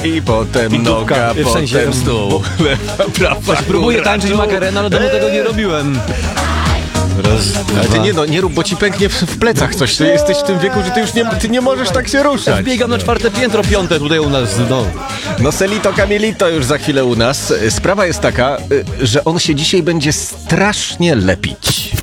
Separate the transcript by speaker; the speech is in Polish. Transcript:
Speaker 1: I potem
Speaker 2: I dupka,
Speaker 1: noga,
Speaker 2: w sensie,
Speaker 1: potem stół. Lewa, prawa,
Speaker 2: Próbuję
Speaker 1: góra,
Speaker 2: tańczyć
Speaker 1: dół.
Speaker 2: makarena, ale dawno tego nie robiłem. Raz,
Speaker 1: Ale ty
Speaker 2: dwa.
Speaker 1: nie rób, bo ci pęknie w plecach coś. Ty jesteś w tym wieku, że ty już nie możesz tak się ruszać.
Speaker 2: Biegam na 4. piętro, 5. tutaj u nas, no.
Speaker 1: No Selito Camilito już za chwilę u nas. Sprawa jest taka, że on się dzisiaj będzie strasznie lepić.